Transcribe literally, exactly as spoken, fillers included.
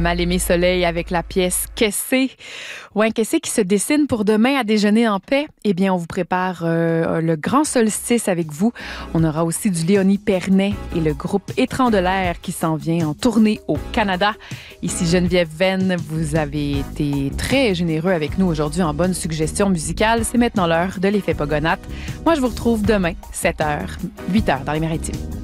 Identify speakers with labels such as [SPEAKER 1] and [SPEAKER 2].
[SPEAKER 1] Mal-Aimé Soleil avec la pièce Qu'est-ce Ouais, qu'est-ce qui se dessine pour demain à déjeuner en paix? Eh bien, on vous prépare euh, le grand solstice avec vous. On aura aussi du Léonie Pernet et le groupe Étrands de l'air qui s'en vient en tournée au Canada. Ici Geneviève Venn, vous avez été très généreux avec nous aujourd'hui en bonne suggestion musicale. C'est maintenant l'heure de l'effet Pogonate. Moi, je vous retrouve demain, sept heures, huit heures dans les Maritimes.